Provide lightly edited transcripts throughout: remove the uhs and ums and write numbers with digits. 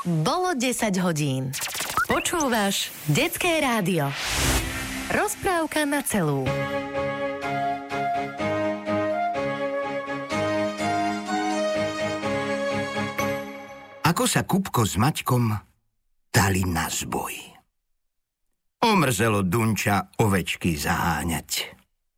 Bolo 10 hodín. Počúvaš Detské rádio. Rozprávka na celú. Ako sa Kupko s Maťkom dali na zboj. Omrzelo Dunča ovečky zaháňať.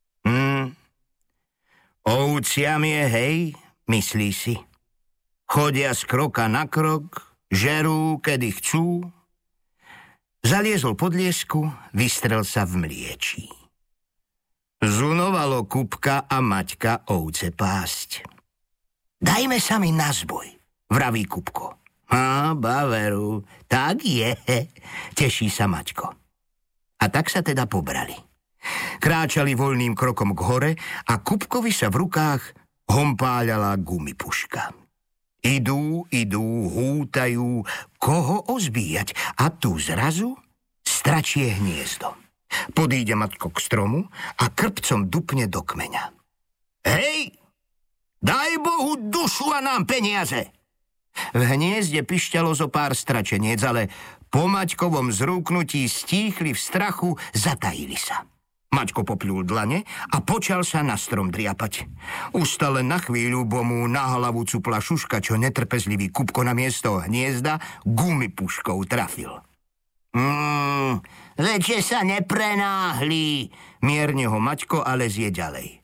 Ovciam je, hej, myslí si. Chodia z kroka na krok, žerú, kedy chcú. Zaliezol pod liesku, vystrel sa v mliečí. Zunovalo Kupka a Maťka ovce pásť. Dajme sa mi na zboj, vraví Kupko. Baveru, tak je, teší sa Maťko. A tak sa teda pobrali. Kráčali voľným krokom k hore a Kupkovi sa v rukách hompáľala gumipuška. Idú, hútajú, koho ozbíjať a tu zrazu stračie hniezdo. Podíde Maťko k stromu a krpcom dupne do kmeňa. Hej, daj Bohu dušu a nám peniaze! V hniezde pišťalo zo pár stračeniec, ale po Maťkovom zrúknutí stíchli v strachu, zatajili sa. Maťko popľul dlane a počal sa na strom driapať. Ustal len na chvíľu, bo mu na hlavu cupla šuška, čo netrpezlivý Kupko na miesto hniezda gumipuškou trafil. Veďže sa neprenáhli, mierne ho Maťko, ale zje ďalej.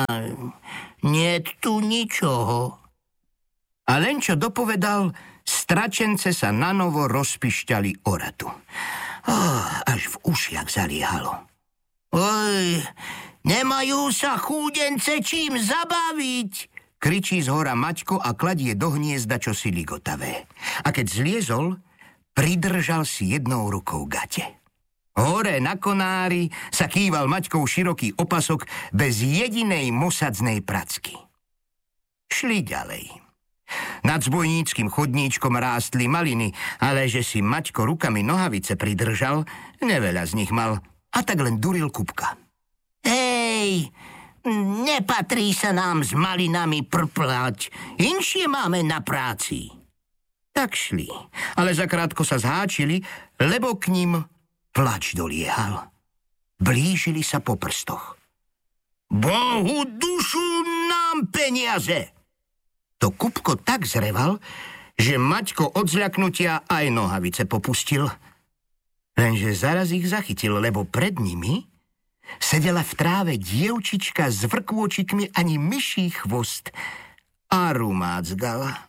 Niet tu ničoho. A len čo dopovedal, stračence sa nanovo rozpišťali o ratu. Až v ušiach zaliehalo. Oj, nemajú sa chúdence čím zabaviť, kričí zhora Maťko a kladie do hniezda čosi ligotavé. A keď zliezol, pridržal si jednou rukou gate. Hore na konári sa kýval Maťkov široký opasok bez jedinej mosadznej pracky. Šli ďalej. Nad zbojníckym chodníčkom rástli maliny, ale že si Maťko rukami nohavice pridržal, neveľa z nich mal, a tak len duril Kupka. Hej, nepatrí sa nám s malinami prplať, inšie máme na práci. Tak šli, ale zakrátko sa zháčili, lebo k ním plač doliehal. Blížili sa po prstoch. Bohu dušu nám peniaze! To Kupko tak zreval, že Maťko od zľaknutia aj nohavice popustil. Lenže zaraz ich zachytil, lebo pred nimi sedela v tráve dievčička s vrkôčikmi ani myší chvost a rumácgala.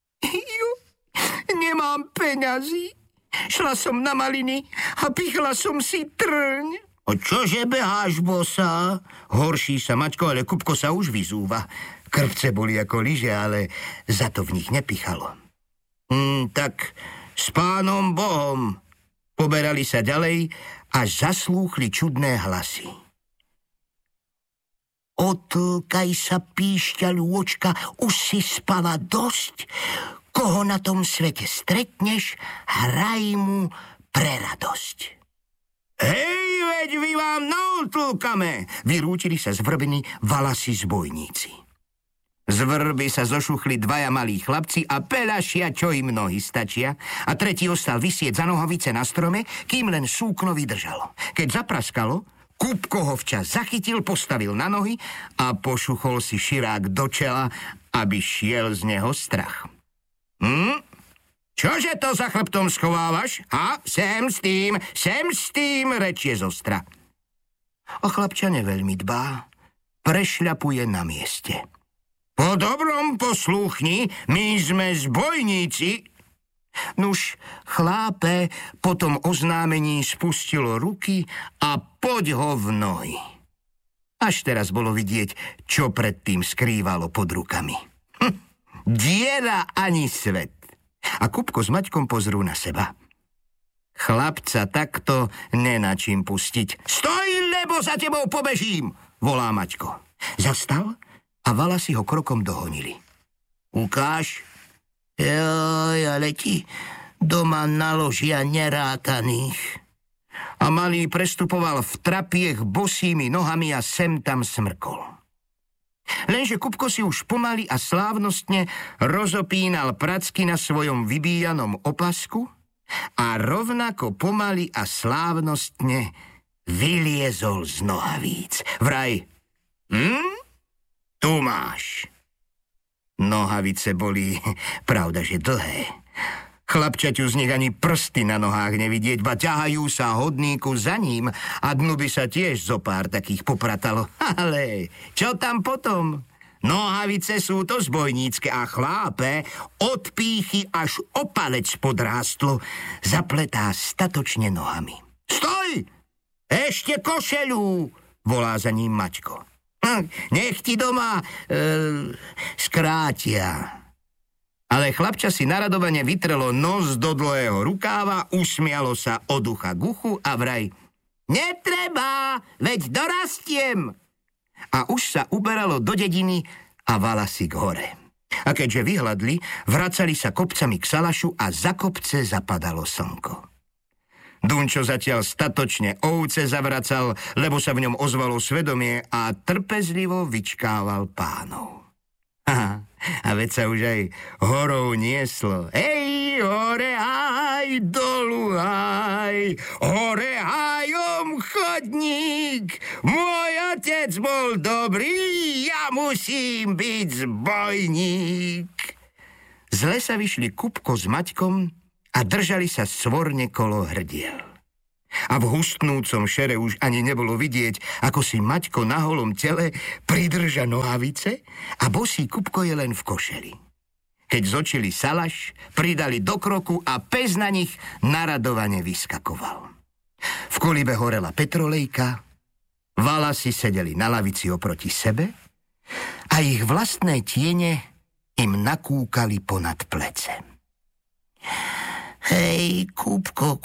Nemám peňazí. Šla som na maliny a pichla som si trň. O čože beháš, bosa? Horší sa Maťko, ale Kupko sa už vyzúva. Krvce boli ako lyže, ale za to v nich nepichalo. Tak s Pánom Bohom. Poberali sa ďalej a zaslúchli čudné hlasy. Otlkaj sa, píšťalôčka, už si spala dosť. Koho na tom svete stretneš, hraj mu pre radosť. Hej, veď vy vám naotlkame, vyrútili sa z vrbiny valasi zbojníci. Z vrby sa zošuchli dvaja malí chlapci a pelašia, čo im nohy stačia, a tretí ostal visieť za nohavice na strome, kým len súkno vydržalo. Keď zapraskalo, Kupko ho včas zachytil, postavil na nohy a pošuchol si širák do čela, aby šiel z neho strach. Čože to za chrbtom schovávaš? Sem s tým, rečie zostra. A chlapča neveľmi dbá, prešľapuje na mieste. Po dobrom poslúchni, my sme zbojníci. Nuž, chlápe po tom oznámení spustilo ruky a poď ho v nohy. Až teraz bolo vidieť, čo predtým skrývalo pod rukami. Diera ani svet. A Kupko s Maťkom pozrú na seba. Chlapca takto nená čím pustiť. Stoj, lebo za tebou pobežím, volá Maťko. Zastal a valasi ho krokom dohonili. Ukáž? Joj, ale ti doma naložia nerátaných. A malý prestupoval v trapiech bosými nohami a sem tam smrkol. Lenže Kupko si už pomaly a slávnostne rozopínal pracky na svojom vybíjanom opasku a rovnako pomaly a slávnostne vyliezol z nohavíc. Vraj, tu máš. Nohavice boli, pravdaže, dlhé. Chlapčaťu z nich ani prsty na nohách nevidieť, ba ťahajú sa hodníku za ním a dnu by sa tiež zo pár takých popratalo. Ale čo tam potom? Nohavice sú to zbojnícke a chlápe od pýchy až o palec podrástlo, zapletá statočne nohami. Stoj! Ešte košeľu! Volá za ním Maťko. Nech ti doma skrátia. Ale chlapča si naradovane vytrelo nos do dlhého rukáva, usmialo sa od ucha k uchu a vraj, netreba, veď dorastiem. A už sa uberalo do dediny a valasy k hore. A keďže vyhladli, vracali sa kopcami k Salašu a za kopce zapadalo slnko. Dunčo zatiaľ statočne ovce zavracal, lebo sa v ňom ozvalo svedomie a trpezlivo vyčkával pánov. Aha, a veď sa už aj horou nieslo. Hej, hore aj, dolu aj, hore hajom chodník. Môj otec bol dobrý, ja musím byť zbojník. Z lesa vyšli Kupko s Maťkom a držali sa svorne kolo hrdiel. A v hustnúcom šere už ani nebolo vidieť, ako si Maťko na holom tele pridrža nohavice a bosý Kupko je len v košeli. Keď zočili Salaš, pridali do kroku a pes na nich naradovane vyskakoval. V kolibe horela petrolejka, valasy sedeli na lavici oproti sebe a ich vlastné tiene im nakúkali ponad plece. Hej, Kupko,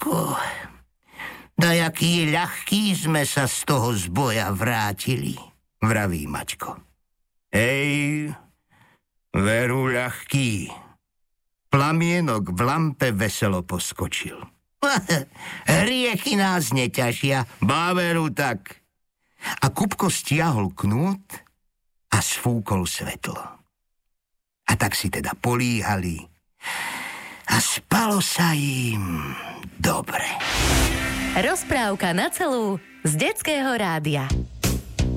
dajaký ľahký sme sa z toho zboja vrátili, vraví Maťko. Hej, veru ľahký. Plamienok v lampe veselo poskočil. Riechy nás neťažia, báveru tak. A Kupko stiahol knôt a sfúkol svetlo. A tak si teda políhali a spalo sa im dobre. Rozprávka na celú z Detského rádia.